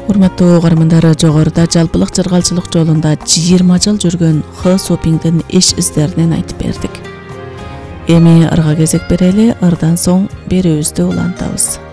Урматтуу угармандар, жогоруда жалпылык жыргалчылык жолунда 20 жыл жүргөн Хэ Сопиңдин эш издеринен айтып бердик. Эми ырга кезек берели, ырдан соң берүүбүздү улантабыз.